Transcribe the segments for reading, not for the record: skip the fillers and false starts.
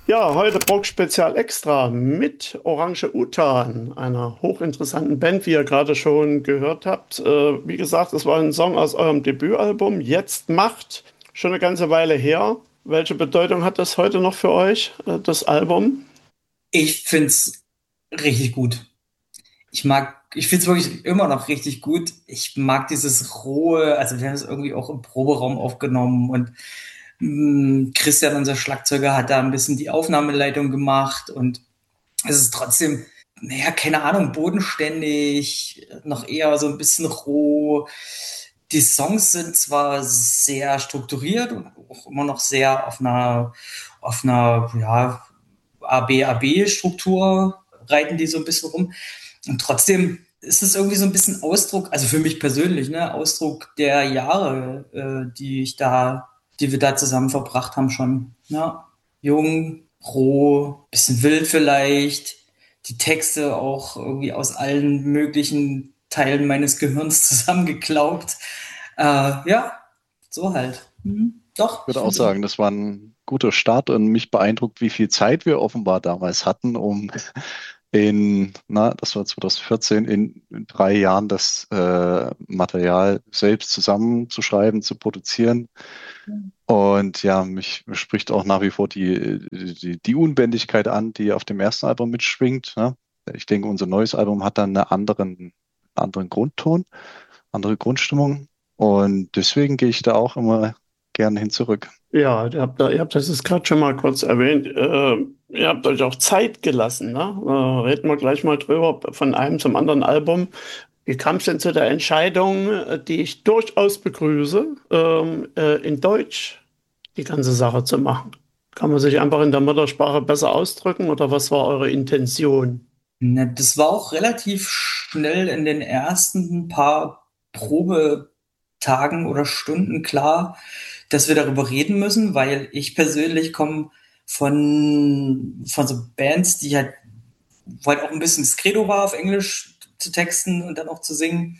Ja, heute Brock Spezial Extra mit Orange Utan, einer hochinteressanten Band, wie ihr gerade schon gehört habt. Wie gesagt, es war ein Song aus eurem Debütalbum Jetzt Macht, schon eine ganze Weile her. Welche Bedeutung hat das heute noch für euch, das Album? Ich find's richtig gut. Ich find's wirklich immer noch richtig gut. Ich mag dieses rohe, also wir haben es irgendwie auch im Proberaum aufgenommen und Christian, unser Schlagzeuger, hat da ein bisschen die Aufnahmeleitung gemacht und es ist trotzdem, naja, keine Ahnung, bodenständig, noch eher so ein bisschen roh. Die Songs sind zwar sehr strukturiert und auch immer noch sehr auf einer, ja, A-B-A-B-Struktur reiten die so ein bisschen rum. Und trotzdem ist es irgendwie so ein bisschen Ausdruck, also für mich persönlich, ne, Ausdruck der Jahre, die wir da zusammen verbracht haben schon. Ja, jung, roh, bisschen wild vielleicht, die Texte auch irgendwie aus allen möglichen Teilen meines Gehirns zusammengeklaubt. Ja, so halt. Doch, Ich ich würde auch finde sagen, das war ein guter Start und mich beeindruckt, wie viel Zeit wir offenbar damals hatten, um das war 2014, in 3 Jahren das Material selbst zusammenzuschreiben, zu produzieren. Und ja, mich spricht auch nach wie vor die Unbändigkeit an, die auf dem ersten Album mitschwingt. Ne? Ich denke, unser neues Album hat dann anderen Grundton, andere Grundstimmung. Und deswegen gehe ich da auch immer gerne hin zurück. Ja, ihr habt das jetzt gerade schon mal kurz erwähnt. Ihr habt euch auch Zeit gelassen, ne? Reden wir gleich mal drüber von einem zum anderen Album. Wie kam es denn zu der Entscheidung, die ich durchaus begrüße, in Deutsch die ganze Sache zu machen? Kann man sich einfach in der Muttersprache besser ausdrücken oder was war eure Intention? Ne, das war auch relativ schnell in den ersten paar Probetagen oder Stunden klar, dass wir darüber reden müssen, weil ich persönlich komme von so Bands, wo halt auch ein bisschen das Credo war, auf Englisch zu texten und dann auch zu singen.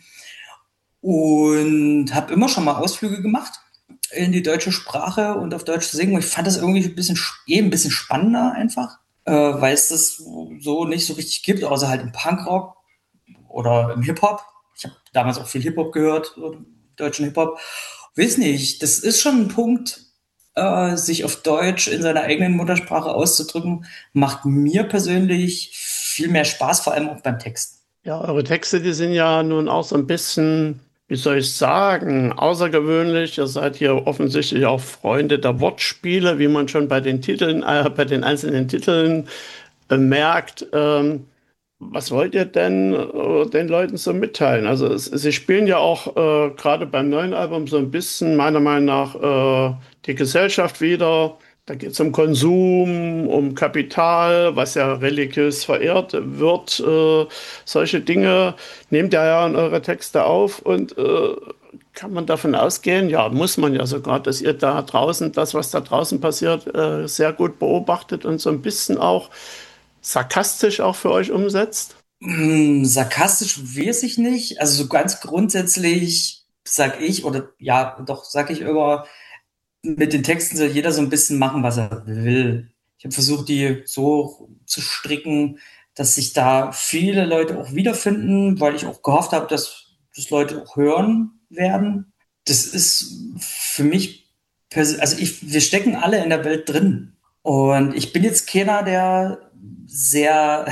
Und habe immer schon mal Ausflüge gemacht in die deutsche Sprache und auf Deutsch zu singen. Und ich fand das irgendwie ein bisschen spannender einfach, weil es das so nicht so richtig gibt, außer halt im Punkrock oder im Hip-Hop. Ich habe damals auch viel Hip-Hop gehört, so deutschen Hip-Hop. Weiß nicht, das ist schon ein Punkt, sich auf Deutsch in seiner eigenen Muttersprache auszudrücken, macht mir persönlich viel mehr Spaß, vor allem auch beim Text. Ja, eure Texte, die sind ja nun auch so ein bisschen, wie soll ich sagen, außergewöhnlich. Ihr seid hier offensichtlich auch Freunde der Wortspiele, wie man schon bei den Titeln, bei den einzelnen Titeln merkt. Was wollt ihr denn den Leuten so mitteilen? Also sie spielen ja auch gerade beim neuen Album so ein bisschen meiner Meinung nach die Gesellschaft wieder. Da geht es um Konsum, um Kapital, was ja religiös verehrt wird. Solche Dinge nehmt ihr ja in eure Texte auf und kann man davon ausgehen, ja, muss man ja sogar, dass ihr da draußen, das, was da draußen passiert, sehr gut beobachtet und so ein bisschen auch sarkastisch auch für euch umsetzt? Sarkastisch weiß ich nicht. Also so ganz grundsätzlich sag ich, oder ja, doch sag ich immer, mit den Texten soll jeder so ein bisschen machen, was er will. Ich habe versucht, die so zu stricken, dass sich da viele Leute auch wiederfinden, weil ich auch gehofft habe, dass das Leute auch hören werden. Das ist für mich, wir stecken alle in der Welt drin. Und ich bin jetzt keiner, der sehr,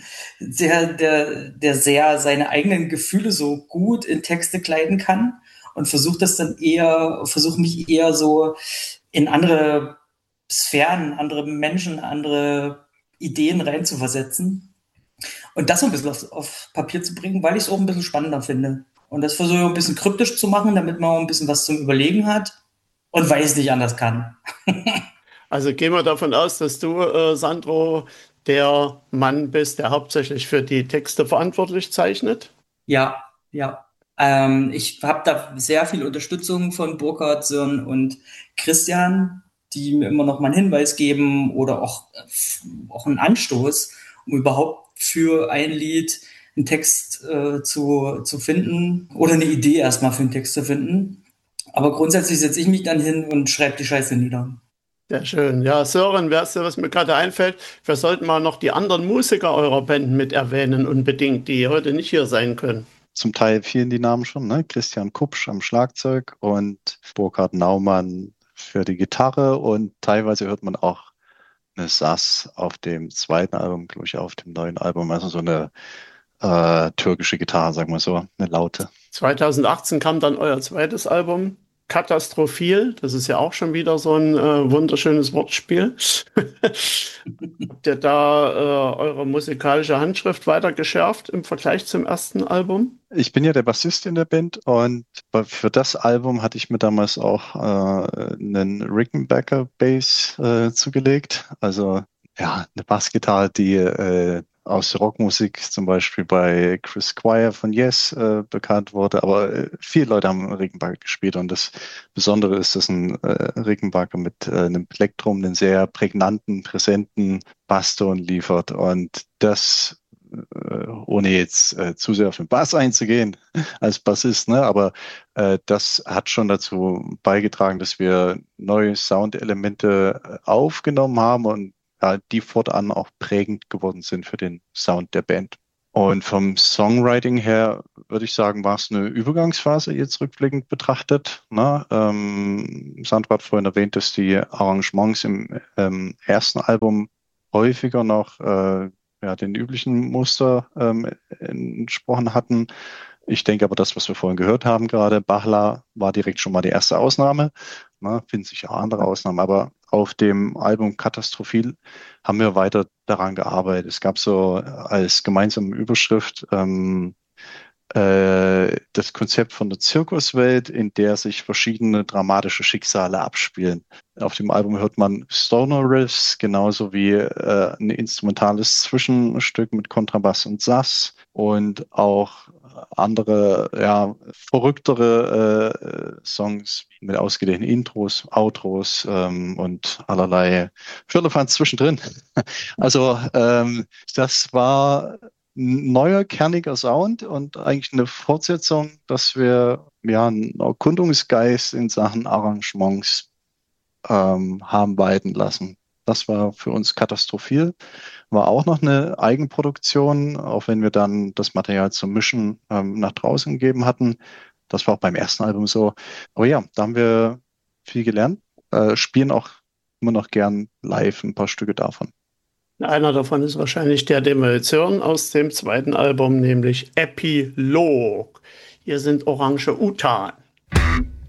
der sehr seine eigenen Gefühle so gut in Texte kleiden kann und versuche mich eher so in andere Sphären, andere Menschen, andere Ideen reinzuversetzen und das so ein bisschen auf Papier zu bringen, weil ich es auch ein bisschen spannender finde. Und das versuche ich ein bisschen kryptisch zu machen, damit man auch ein bisschen was zum Überlegen hat und weil ich es nicht anders kann. Also gehen wir davon aus, dass du, Sandro, der Mann bist, der hauptsächlich für die Texte verantwortlich zeichnet. Ja, ja. Ich habe da sehr viel Unterstützung von Burkhard, Sören und Christian, die mir immer noch mal einen Hinweis geben oder auch einen Anstoß, um überhaupt für ein Lied einen Text zu finden oder eine Idee erstmal für einen Text zu finden. Aber grundsätzlich setze ich mich dann hin und schreibe die Scheiße nieder. Sehr schön. Ja, Sören, weißt du, was mir gerade einfällt? Wir sollten mal noch die anderen Musiker eurer Band mit erwähnen, unbedingt, die heute nicht hier sein können. Zum Teil fielen die Namen schon, ne? Christian Kupsch am Schlagzeug und Burkhard Naumann für die Gitarre und teilweise hört man auch eine Saz auf dem zweiten Album, glaube ich, auf dem neuen Album, also so eine türkische Gitarre, sagen wir so, eine laute. 2018 kam dann euer zweites Album, Katastrophil. Das ist ja auch schon wieder so ein wunderschönes Wortspiel. Habt ihr da eure musikalische Handschrift weiter geschärft im Vergleich zum ersten Album? Ich bin ja der Bassist in der Band und für das Album hatte ich mir damals auch einen Rickenbacker Bass zugelegt. Also ja, eine Bassgitarre, die aus der Rockmusik zum Beispiel bei Chris Squire von Yes bekannt wurde. Aber viele Leute haben Rickenbacker gespielt und das Besondere ist, dass ein Rickenbacker mit einem Plektrum einen sehr prägnanten, präsenten Basston liefert und das ohne jetzt zu sehr auf den Bass einzugehen als Bassist, ne? Aber das hat schon dazu beigetragen, dass wir neue Soundelemente aufgenommen haben und die fortan auch prägend geworden sind für den Sound der Band. Und vom Songwriting her würde ich sagen, war es eine Übergangsphase jetzt rückblickend betrachtet. Ne? Sandra hat vorhin erwähnt, dass die Arrangements im ersten Album häufiger noch den üblichen Muster entsprochen hatten. Ich denke aber, das, was wir vorhin gehört haben, gerade Bachler, war direkt schon mal die erste Ausnahme. Ne, finden sich auch andere Ausnahmen, aber auf dem Album Katastrophil haben wir weiter daran gearbeitet. Es gab so als gemeinsame Überschrift das Konzept von der Zirkuswelt, in der sich verschiedene dramatische Schicksale abspielen. Auf dem Album hört man Stoner-Riffs, genauso wie ein instrumentales Zwischenstück mit Kontrabass und Sass und auch andere, verrücktere Songs mit ausgedehnten Intros, Outros und allerlei Firlefanz zwischendrin. Also das war ein neuer, kerniger Sound und eigentlich eine Fortsetzung, dass wir einen Erkundungsgeist in Sachen Arrangements haben walten lassen. Das war für uns katastrophal. War auch noch eine Eigenproduktion, auch wenn wir dann das Material zum Mischen nach draußen gegeben hatten. Das war auch beim ersten Album so. Aber ja, da haben wir viel gelernt, spielen auch immer noch gern live ein paar Stücke davon. Einer davon ist wahrscheinlich der, den wir jetzt hören, aus dem zweiten Album, nämlich Epilog. Hier sind Orange Utan.